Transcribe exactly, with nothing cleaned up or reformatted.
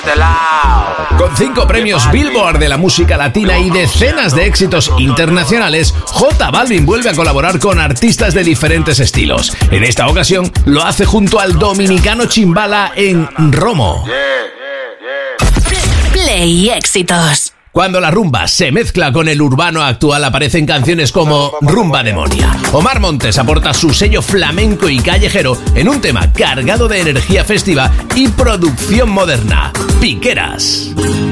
Con cinco premios Billboard de la música latina y decenas de éxitos internacionales, J Balvin vuelve a colaborar con artistas de diferentes estilos. En esta ocasión lo hace junto al dominicano Chimbala en Romo. Play Éxitos. Cuando la rumba se mezcla con el urbano actual aparecen canciones como Rumba Demonia. Omar Montes aporta su sello flamenco y callejero en un tema cargado de energía festiva y producción moderna. Piqueras.